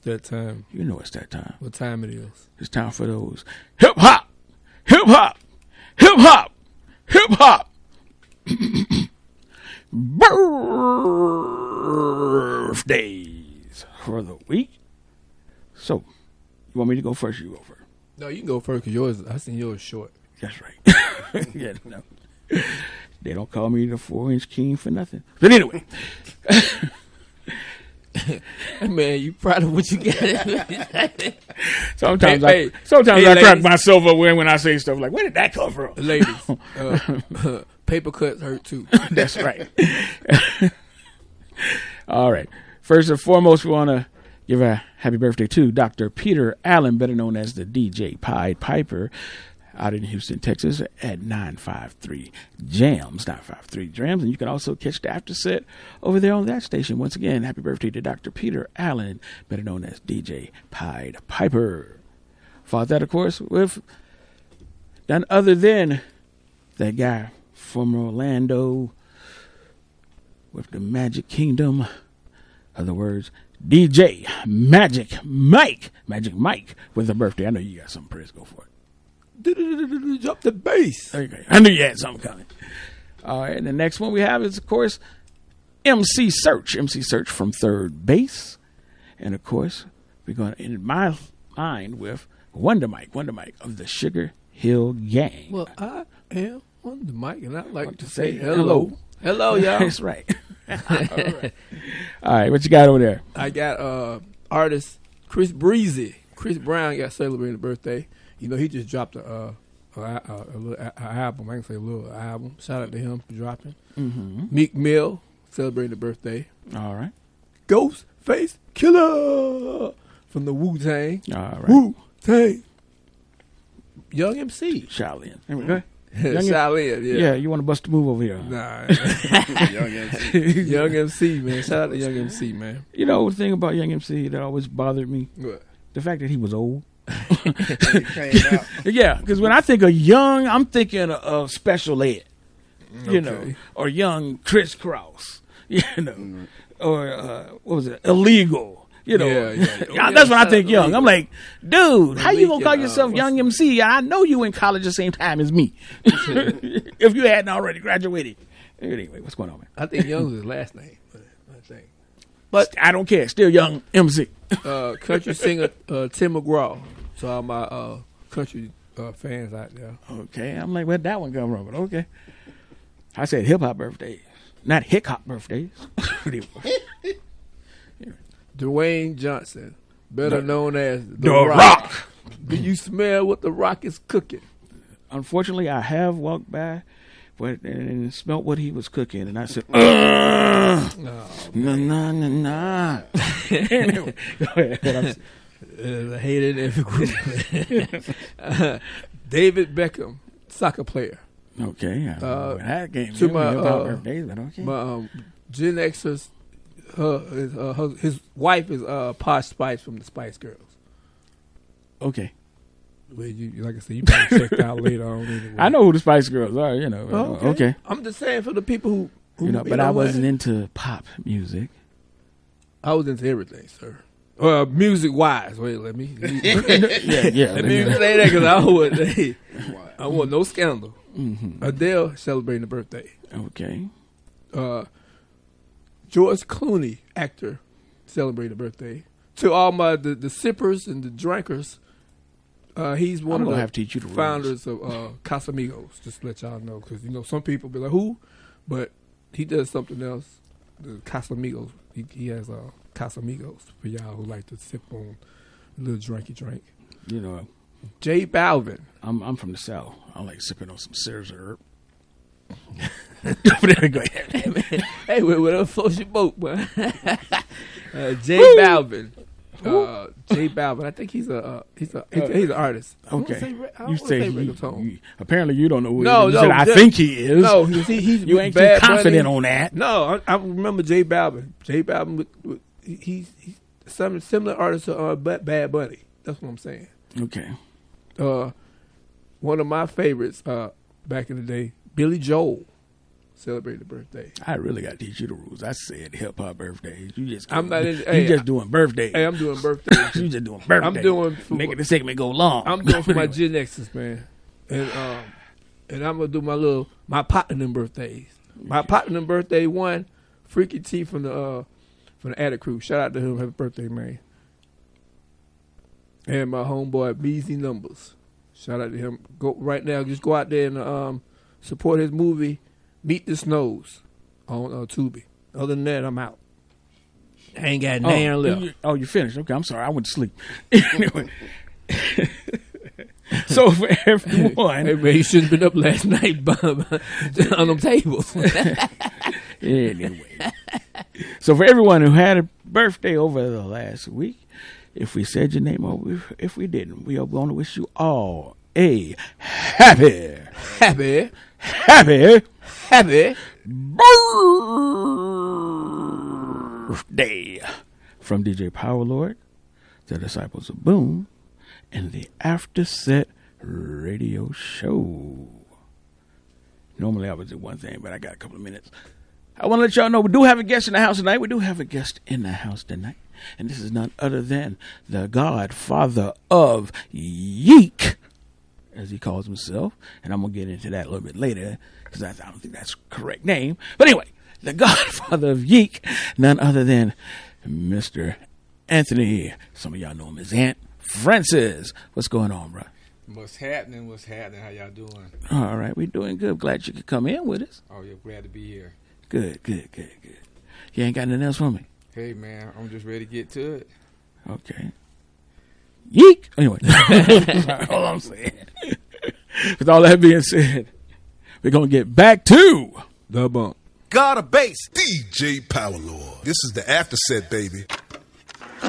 that time. You know it's that time. What time it is? It's time for those hip hop, hip hop, hip hop, hip hop birthdays for the week. So, you want me to go first? Or you go first. No, you can go first because yours. I seen yours short. That's right. Yeah, no. They don't call me the 4-inch king for nothing. But anyway. Man, you proud of what you got? Sometimes I crack myself up when I say stuff like, where did that come from? Ladies, paper cuts hurt too. That's right. All right. First and foremost, we want to give a happy birthday to Dr. Peter Allen, better known as the DJ Pied Piper, out in Houston, Texas at 953 Jams, 953 Jams. And you can also catch the after set over there on that station. Once again, happy birthday to Dr. Peter Allen, better known as DJ Pied Piper. Followed that, of course, with none other than that guy from Orlando with the Magic Kingdom. Other words, DJ Magic Mike with a birthday. I know you got some praise. Go for it. Drop the bass. Okay. I knew you had something coming. All right. And the next one we have is, of course, MC Search from Third Base. And, of course, we're going to end my mind with Wonder Mike of the Sugar Hill Gang. Well, I am Wonder Mike, and I'd like to say hello. Hello, y'all. That's right. All right. All right. What you got over there? I got artist Chris Breezy. Chris Brown got celebrating a birthday. You know, he just dropped a little album. I can say a little album. Shout out to him for dropping. Mm-hmm. Meek Mill celebrating the birthday. All right. Ghostface Killer from the Wu-Tang. All right. Wu-Tang. Young MC. Shaolin. There we go. Shaolin, yeah. Yeah, you want to bust a move over here? Nah. Young MC. Young MC, man. Shout out to Young MC, man. You know, the thing about Young MC that always bothered me? What? The fact that he was old. Yeah, because when I think of young, I'm thinking of Special Ed, you know, or young Chris Cross, you know, or what was it, Illegal, you know. Yeah. That's when I think young. I'm like, dude, how you gonna call yourself Young MC? I know you in college the same time as me. If you hadn't already graduated. Anyway, what's going on, man? I think Young is his last name. But I don't care. Still Young MC. Country singer Tim McGraw. So all my country fans out there. Okay, I'm like, where'd that one come from? But okay. I said hip hop birthdays, not hick hop birthdays. Dwayne Johnson, better known as The Rock. Do you smell what The Rock is cooking? Unfortunately, I have walked by and smelt what he was cooking, and I said, nah. Anyway, go ahead. I hated it. David Beckham, soccer player. Okay. That game. To my birthdays, but okay. My Gen Xers, his wife is Posh Spice from the Spice Girls. Okay. Well, like I said, you probably checked out later on. Anyway. I know who the Spice Girls are. You know. Okay. I'm just saying for the people who you know, but I wasn't into pop music. I was into everything, sir. Music wise, wait, let me. Yeah. Let me say that because I want no scandal. Mm-hmm. Adele celebrating a birthday. Okay. George Clooney, actor, celebrating a birthday. To all my the sippers and the drinkers, he's one of the founders of Casamigos. Just to let y'all know, because you know some people be like who, but he does something else. The Casamigos. He has Casamigos for y'all who like to sip on a little drinky drink. You know, J Balvin. I'm from the South. I like sipping on some Sears herb. Go ahead. Hey, whatever floats your boat, man. J Balvin. J Balvin. I think he's an artist. Okay. You say apparently you don't know who he is. No, I think he is. No, he's you ain't too confident on that. No, I remember J Balvin. J Balvin, he's some similar artist to Bad Bunny. That's what I'm saying. Okay. One of my favorites back in the day, Billy Joel, celebrate the birthday. I really got to teach you the rules. I said hip hop birthdays. You just doing birthdays. Hey, I'm doing birthdays. You just doing birthdays. I'm doing making the segment go long. I'm doing for my Gen X's, man, and I'm gonna do my partner birthdays. My partner birthday one, Freaky T from the Attic Crew. Shout out to him. Happy birthday, man. And my homeboy Beezy Numbers. Shout out to him. Go right now. Just go out there and support his movie Meet the Snows on Tubi. Other than that, I'm out. I ain't got nothing left. You finished? Okay, I'm sorry. I went to sleep. Anyway. So for everyone, hey man, you shouldn't have been up last night on them tables. Anyway, so for everyone who had a birthday over the last week, if we said your name or if we didn't, we are going to wish you all a happy birthday from DJ Power Lord, the Disciples of Boom, and the After Set Radio Show. Normally I would do one thing, but I got a couple of minutes. I want to let y'all know we do have a guest in the house tonight. And this is none other than the godfather of Yeek, as he calls himself. And I'm going to get into that a little bit later, because I don't think that's the correct name. But anyway, the godfather of Yeek, none other than Mr. Anthony. Some of y'all know him as Ant Francis. What's going on, bro? What's happening? How y'all doing? All right, we're doing good. Glad you could come in with us. Oh, you're glad to be here. Good. You ain't got nothing else for me? Hey, man, I'm just ready to get to it. Okay. Yeek! Anyway. That's all I'm saying. With all that being said, we're going to get back to The Bump. God of Bass. DJ Power Lord. This is the After Set, baby.